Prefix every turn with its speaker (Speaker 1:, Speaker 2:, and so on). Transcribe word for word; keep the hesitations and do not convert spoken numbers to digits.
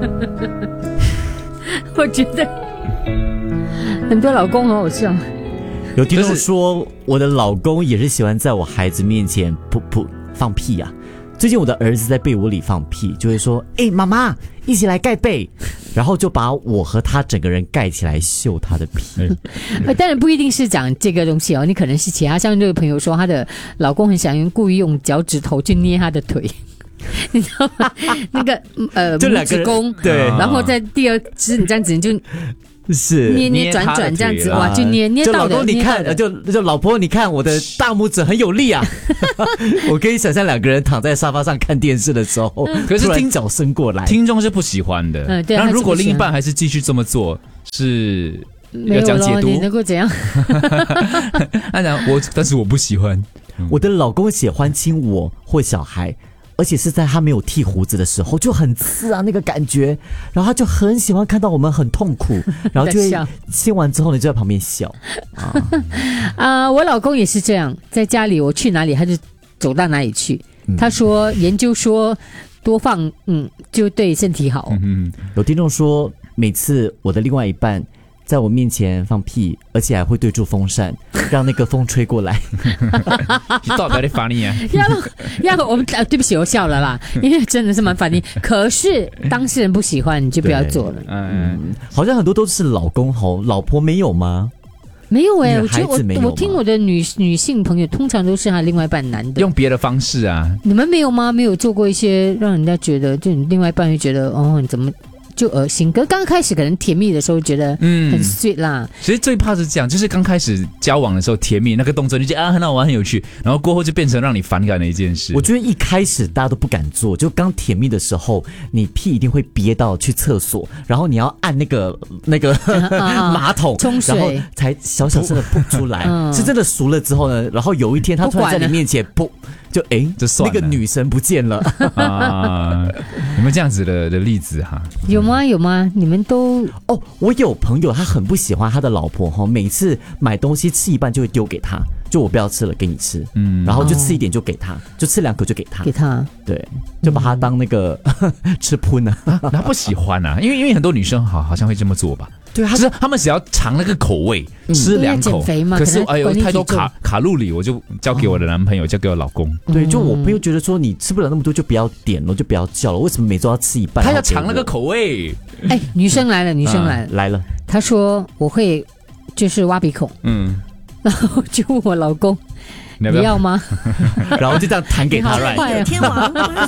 Speaker 1: 我觉得很多老公好好笑。
Speaker 2: 有听众说，我的老公也是喜欢在我孩子面前噗噗放屁啊。最近我的儿子在被窝里放屁，就会说：“哎、欸，妈妈，一起来盖被。”然后就把我和他整个人盖起来秀他的屁。
Speaker 1: 呃，当然不一定是讲这个东西哦，你可能是其他。像这位朋友说，她的老公很喜欢故意用脚趾头去捏她的腿。你知道吗？那个呃，
Speaker 2: 就
Speaker 1: 拇指公，
Speaker 2: 对，
Speaker 1: 然后在第二只你这样子你就。
Speaker 2: 是
Speaker 1: 捏捏转转这样子，哇，就捏捏到的。
Speaker 2: 就老公你看，就就老婆你看，我的大拇指很有力啊！我可以想象两个人躺在沙发上看电视的时候，嗯、可是听脚伸过来，
Speaker 3: 听众是不喜欢的。嗯，对。那如果另一半还是继续这么做，是要讲解读，
Speaker 1: 你能够怎样？
Speaker 3: 他讲我，但是我不喜欢。
Speaker 2: 嗯、我的老公喜欢亲我或小孩。而且是在他没有剃胡子的时候，就很刺啊那个感觉，然后他就很喜欢看到我们很痛苦，然后就会亲完之后呢就在旁边笑啊、
Speaker 1: 呃。我老公也是这样，在家里我去哪里他就走到哪里去。嗯、他说研究说多放嗯就对身体好。
Speaker 2: 嗯，有听众说每次我的另外一半在我面前放屁，而且还会对住风扇，让那个风吹过来。
Speaker 3: 你到底在发你啊？
Speaker 1: 要要我们、啊、对不起，我笑了啦，因为真的是蛮烦你。可是当事人不喜欢，你就不要做了。
Speaker 2: 嗯，好像很多都是老公吼，老婆没有吗？
Speaker 1: 没有哎、欸，我觉得我我听我的女女性朋友，通常都是她另外一半男的，
Speaker 3: 用别的方式啊。
Speaker 1: 你们没有吗？没有做过一些让人家觉得，就你另外一半会觉得，哦，你怎么？就恶心，可是刚开始可能甜蜜的时候觉得很 sweet 啦、嗯。
Speaker 3: 其实最怕是这样，就是刚开始交往的时候甜蜜那个动作，你觉得啊很好玩很有趣，然后过后就变成让你反感的一件事。
Speaker 2: 我觉得一开始大家都不敢做，就刚甜蜜的时候，你屁一定会憋到去厕所，然后你要按那个那个、啊、马桶
Speaker 1: 冲水，
Speaker 2: 然后才小小声的噗出来。嗯、是真的熟了之后呢，然后有一天他突然在你面前噗。就哎，那个女神不见了
Speaker 3: 啊！有没有这样子的的例子哈？
Speaker 1: 有吗？有吗？你们都
Speaker 2: 哦，我有朋友他很不喜欢他的老婆哈，每次买东西吃一半就会丢给他，就我不要吃了，给你吃，嗯，然后就吃一点就给他，就吃两口就给他，
Speaker 1: 给他，
Speaker 2: 对，就把他当那个、嗯、吃喷呢、
Speaker 3: 啊，他不喜欢啊，因为因为很多女生好好像会这么做吧。
Speaker 2: 对，
Speaker 3: 就是他们只要尝那个口味，嗯、吃两口，可是哎呦太多卡卡路里，我就交给我的男朋友，哦、交给我老公。
Speaker 2: 对，就我朋友觉得说你吃不了那么多，就不要点了，就不要叫了。为什么每周要吃一半？
Speaker 3: 他要尝那个口味。
Speaker 1: 哎，女生来了，女生来了，
Speaker 2: 嗯、来了。
Speaker 1: 她说我会就是挖鼻孔，嗯，然后就问我老公，你要吗？
Speaker 2: 然后就这样弹给他，
Speaker 1: right？天王。